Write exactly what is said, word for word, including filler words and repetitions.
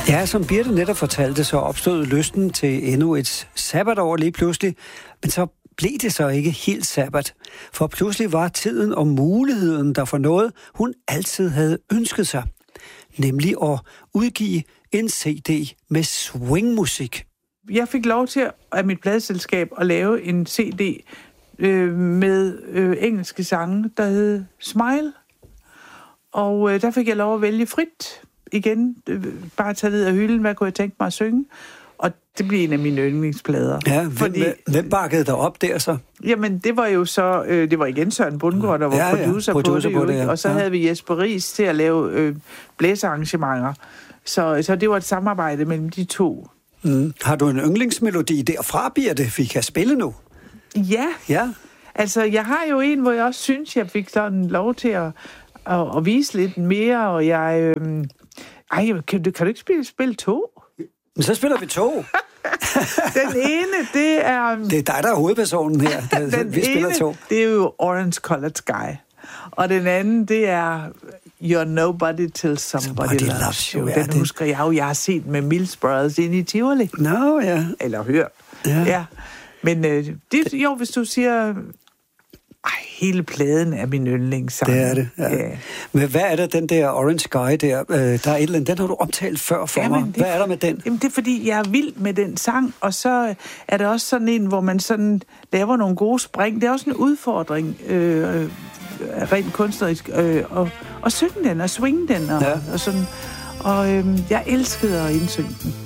Ja, som Birte netop fortalte, så opstod lysten til endnu et sabbatår lige pludselig, men så blev det så ikke helt sabbat. For pludselig var tiden og muligheden der for noget, hun altid havde ønsket sig. Nemlig at udgive en C D med swingmusik. Jeg fik lov til af mit pladeselskab at lave en C D øh, med øh, engelske sange, der hed Smile. Og øh, der fik jeg lov at vælge frit igen. Øh, bare tage ned af hylden, hvad kunne jeg tænke mig at synge. Og det blev en af mine yndlingsplader. Ja, hvem, fordi, hvem bakkede der op der så? Jamen, det var jo så, øh, det var igen Søren Bundgaard, der var ja, ja, producer, producer på det, på det ja. Og så ja. havde vi Jesper Riis til at lave øh, blæsearrangementer. Så, så det var et samarbejde mellem de to. Mm. Har du en yndlingsmelodi derfra, Birte, vi kan spille nu? Ja. Ja. Altså, jeg har jo en, hvor jeg også synes, jeg fik sådan lov til at, at, at vise lidt mere, og jeg... Øh, ej, kan du, kan du ikke spille, spille to? Men så spiller vi to. Den ene, det er... Det er dig, der er hovedpersonen her. Den vi spiller ene, to. det er jo Orange Colored Sky. Og den anden, det er You're Nobody Till Somebody, somebody Loves, loves You. Den ja, husker jeg jo, jeg har set med Mills Brothers inde i Tivoli. Nå, no, ja. Eller hørt. Ja. ja. Men øh, det, jo, hvis du siger... Ej, hele pladen er min yndlingssang. Det er det, ja. ja. Men hvad er der, den der Orange Sky der? Øh, der er et eller andet, den har du omtalt før for jamen, mig. Hvad det, er der med den? Jamen, det er fordi, jeg er vild med den sang, og så er der også sådan en, hvor man sådan laver nogle gode spring. Det er også en udfordring, øh, rent kunstnerisk, øh, og, og synge den, og swinge den, og, ja. og sådan. Og øh, jeg elskede at indsynge den.